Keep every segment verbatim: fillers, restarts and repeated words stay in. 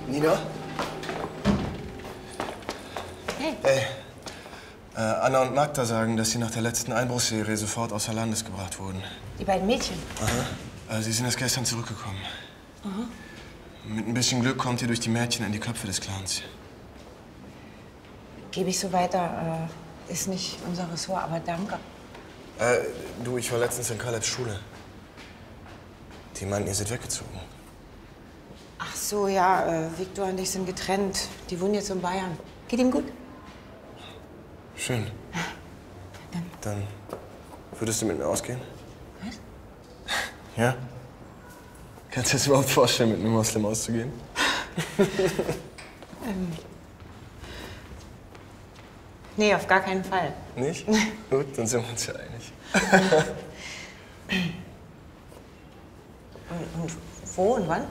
Nina? Hey. Hey. Äh, Anna und Magda sagen, dass sie nach der letzten Einbruchsserie sofort außer Landes gebracht wurden. Die beiden Mädchen? Aha. Äh, sie sind erst gestern zurückgekommen. Aha. Mit ein bisschen Glück kommt ihr durch die Mädchen in die Köpfe des Clans. Gebe ich so weiter. Äh, ist nicht unser Ressort, aber danke. Äh, du, ich war letztens in Kalebs Schule. Die meinten, ihr seid weggezogen. Ach so, ja, äh, Viktor und ich sind getrennt. Die wohnen jetzt in Bayern. Geht ihm gut? Schön. Dann. Dann würdest du mit mir ausgehen? Was? Ja? Kannst du dir das überhaupt vorstellen, mit einem Moslem auszugehen? ähm. Nee, auf gar keinen Fall. Nicht? Gut, dann sind wir uns ja einig. und, und wo und wann?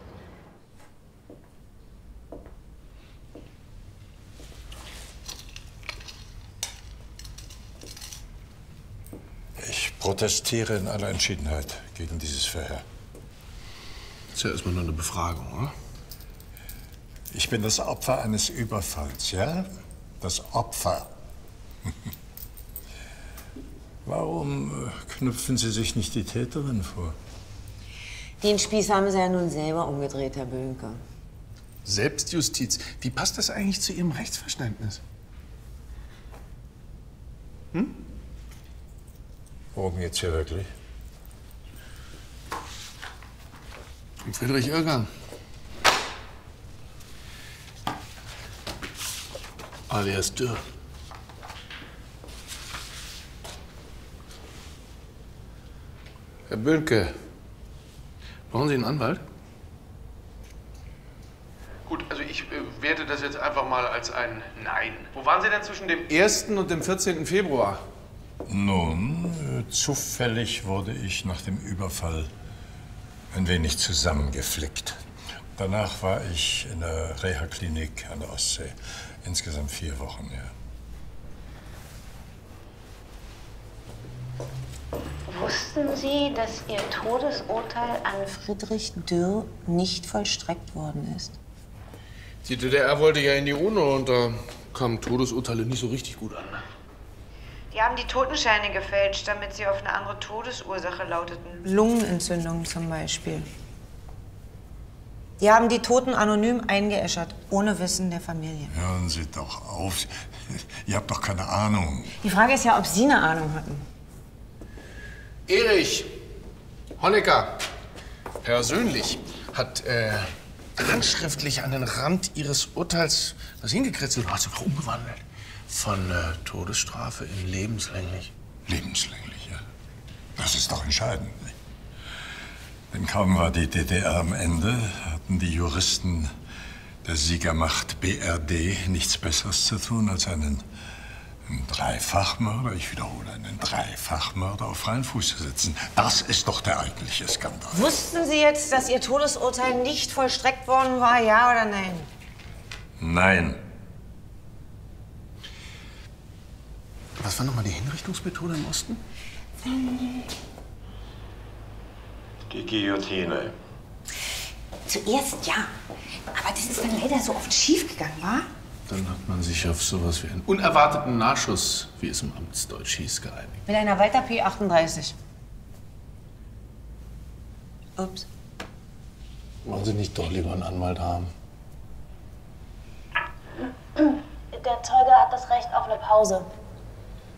Ich protestiere in aller Entschiedenheit gegen dieses Verhör. Das ist ja erstmal nur eine Befragung, oder? Ich bin das Opfer eines Überfalls, ja? Das Opfer. Warum knüpfen Sie sich nicht die Täterin vor? Den Spieß haben Sie ja nun selber umgedreht, Herr Böhnke. Selbstjustiz. Wie passt das eigentlich zu Ihrem Rechtsverständnis? Hm? Worum geht's hier wirklich? Um Friedrich Irrgang. Alias Dürr. Herr Böhnke, brauchen Sie einen Anwalt? Gut, also ich äh, werte das jetzt einfach mal als ein Nein. Wo waren Sie denn zwischen dem ersten und dem vierzehnten Februar? Nun, äh, zufällig wurde ich nach dem Überfall ein wenig zusammengeflickt. Danach war ich in der Reha-Klinik an der Ostsee. Insgesamt vier Wochen, ja. Wussten Sie, dass Ihr Todesurteil an Friedrich Dürr nicht vollstreckt worden ist? Die D D R wollte ja in die UNO und da kamen Todesurteile nicht so richtig gut an. Die haben die Totenscheine gefälscht, damit sie auf eine andere Todesursache lauteten. Lungenentzündung zum Beispiel. Die haben die Toten anonym eingeäschert, ohne Wissen der Familie. Hören Sie doch auf. Ihr habt doch keine Ahnung. Die Frage ist ja, ob Sie eine Ahnung hatten. Erich Honecker persönlich hat äh, handschriftlich an den Rand Ihres Urteils was hingekritzelt, hat sogar umgewandelt. Von äh, Todesstrafe in lebenslänglich. Lebenslänglich, ja. Das ist doch entscheidend. Nicht? Denn kaum war die D D R am Ende, hatten die Juristen der Siegermacht B R D nichts Besseres zu tun, als einen, einen Dreifachmörder, ich wiederhole, einen Dreifachmörder auf freien Fuß zu setzen. Das ist doch der eigentliche Skandal. Wussten Sie jetzt, dass Ihr Todesurteil nicht vollstreckt worden war, ja oder nein? Nein. Was war nochmal die Hinrichtungsmethode im Osten? Die Guillotine. Zuerst ja, aber das ist dann leider so oft schiefgegangen, wa? Dann hat man sich auf sowas wie einen unerwarteten Nachschuss, wie es im Amtsdeutsch hieß, geeinigt. Mit einer Walter P achtunddreißig. Ups. Wollen Sie nicht doch lieber einen Anwalt haben? Der Zeuge hat das Recht auf eine Pause.